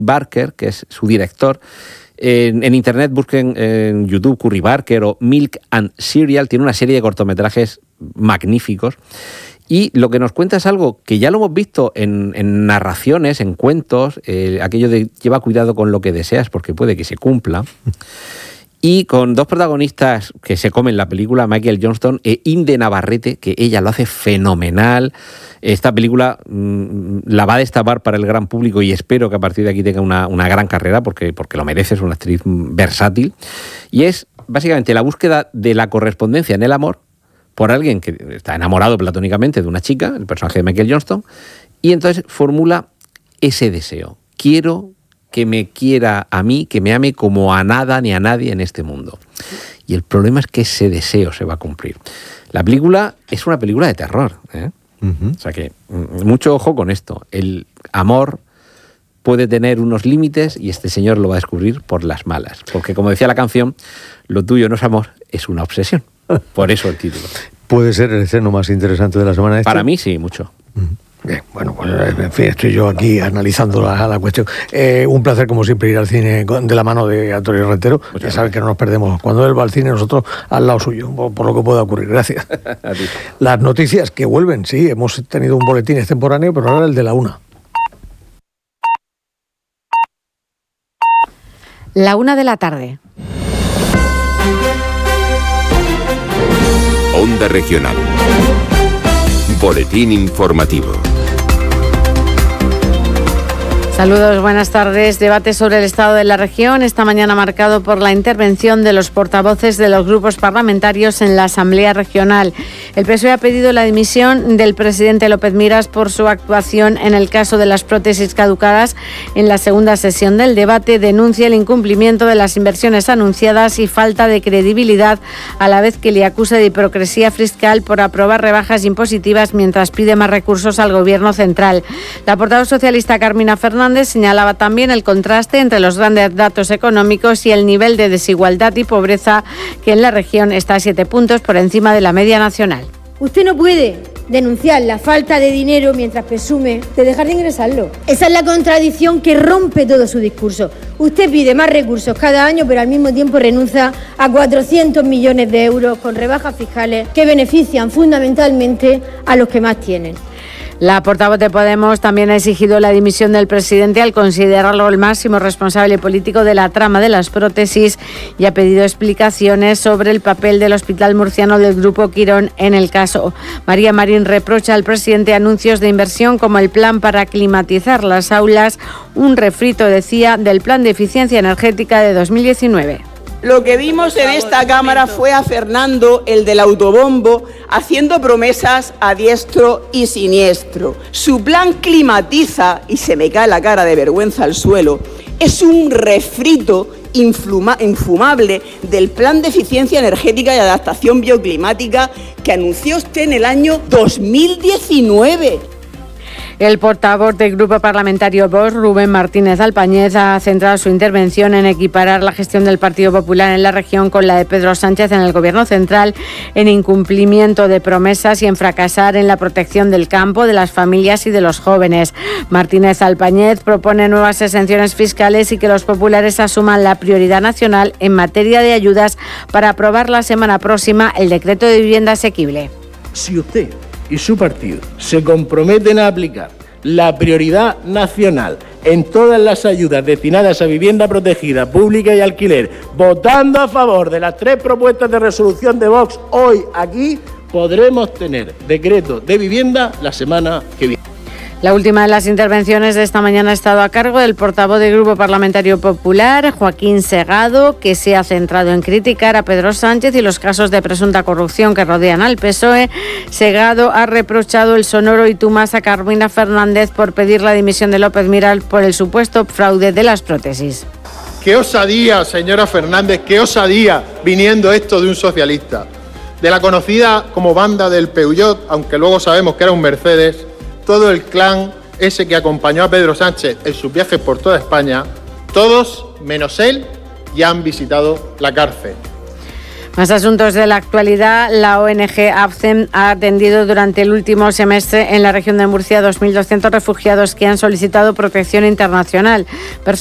Barker, que es su director. En internet busquen en YouTube Curry Barker o Milk and Cereal. Tiene una serie de cortometrajes magníficos. Y lo que nos cuenta es algo que ya lo hemos visto en narraciones, en cuentos, aquello de lleva cuidado con lo que deseas porque puede que se cumpla. Y con dos protagonistas que se comen la película, Michael Johnston e Inde Navarrete, que ella lo hace fenomenal. Esta película la va a destapar para el gran público y espero que a partir de aquí tenga una gran carrera porque lo merece, es una actriz versátil. Y es básicamente la búsqueda de la correspondencia en el amor por alguien que está enamorado platónicamente de una chica, el personaje de Michael Johnston, y entonces formula ese deseo. Quiero que me quiera a mí, que me ame como a nada ni a nadie en este mundo. Y el problema es que ese deseo se va a cumplir. La película es una película de terror, ¿eh? O sea que mucho ojo con esto. El amor puede tener unos límites y este señor lo va a descubrir por las malas. Porque como decía la canción, lo tuyo no es amor, es una obsesión. Por eso el título. ¿Puede ser el estreno más interesante de la semana? Para mí sí, mucho. Bien, bueno, pues en fin, estoy yo aquí analizando la cuestión. Un placer, como siempre, ir al cine de la mano de Antonio Rentero. Ya saben que no nos perdemos. Cuando él va al cine, nosotros al lado suyo, por lo que pueda ocurrir. Gracias. Las noticias que vuelven, sí, hemos tenido un boletín extemporáneo, pero ahora el de la 1. La 1 de la tarde. Onda Regional. Boletín informativo. Saludos, buenas tardes. Debate sobre el estado de la región, esta mañana marcado por la intervención de los portavoces de los grupos parlamentarios en la Asamblea Regional. El PSOE ha pedido la dimisión del presidente López Miras por su actuación en el caso de las prótesis caducadas. En la segunda sesión del debate denuncia el incumplimiento de las inversiones anunciadas y falta de credibilidad, a la vez que le acusa de hipocresía fiscal por aprobar rebajas impositivas mientras pide más recursos al Gobierno central. La portavoz socialista Carmina Fernández señalaba también el contraste entre los grandes datos económicos y el nivel de desigualdad y pobreza que en la región está a 7 puntos por encima de la media nacional. Usted no puede denunciar la falta de dinero mientras presume de dejar de ingresarlo. Esa es la contradicción que rompe todo su discurso. Usted pide más recursos cada año, pero al mismo tiempo renuncia a 400 millones de euros con rebajas fiscales que benefician fundamentalmente a los que más tienen. La portavoz de Podemos también ha exigido la dimisión del presidente al considerarlo el máximo responsable político de la trama de las prótesis y ha pedido explicaciones sobre el papel del Hospital Murciano del Grupo Quirón en el caso. María Marín reprocha al presidente anuncios de inversión como el plan para climatizar las aulas, un refrito, decía, del plan de eficiencia energética de 2019. Lo que vimos en esta Cámara fue a Fernando, el del autobombo, haciendo promesas a diestro y siniestro. Su plan climatiza, y se me cae la cara de vergüenza al suelo, es un refrito infumable del plan de eficiencia energética y adaptación bioclimática que anunció usted en el año 2019. El portavoz del Grupo Parlamentario Vox, Rubén Martínez Alpañez, ha centrado su intervención en equiparar la gestión del Partido Popular en la región con la de Pedro Sánchez en el Gobierno central, en incumplimiento de promesas y en fracasar en la protección del campo, de las familias y de los jóvenes. Martínez Alpañez propone nuevas exenciones fiscales y que los populares asuman la prioridad nacional en materia de ayudas para aprobar la semana próxima el decreto de vivienda asequible. Si usted y su partido se comprometen a aplicar la prioridad nacional en todas las ayudas destinadas a vivienda protegida, pública y alquiler, votando a favor de las 3 propuestas de resolución de Vox hoy aquí, podremos tener decreto de vivienda la semana que viene. La última de las intervenciones de esta mañana ha estado a cargo del portavoz del Grupo Parlamentario Popular, Joaquín Segado, que se ha centrado en criticar a Pedro Sánchez y los casos de presunta corrupción que rodean al PSOE. Segado ha reprochado el sonoro y tumás a Carmina Fernández por pedir la dimisión de López Miras por el supuesto fraude de las prótesis. ¡Qué osadía, señora Fernández! ¡Qué osadía viniendo esto de un socialista! De la conocida como banda del Peugeot, aunque luego sabemos que era un Mercedes, todo el clan ese que acompañó a Pedro Sánchez en sus viajes por toda España, todos, menos él, ya han visitado la cárcel. Más asuntos de la actualidad. La ONG ABCEM ha atendido durante el último semestre en la región de Murcia 2.200 refugiados que han solicitado protección internacional.